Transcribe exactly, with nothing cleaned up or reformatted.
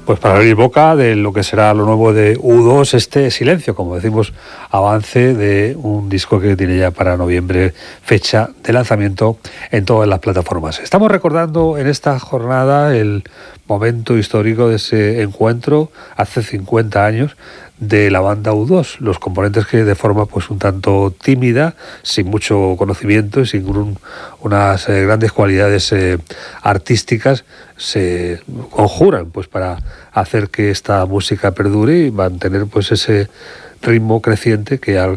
pues para abrir boca de lo que será lo nuevo de U dos, este Silencio, como decimos, avance de un disco que tiene ya para noviembre fecha de lanzamiento en todas las plataformas. Estamos recordando en esta jornada el momento histórico de ese encuentro hace cincuenta años de la banda U dos, los componentes que de forma pues un tanto tímida, sin mucho conocimiento y sin un, unas eh, grandes cualidades eh, artísticas, se conjuran pues para hacer que esta música perdure y mantener pues ese ritmo creciente que al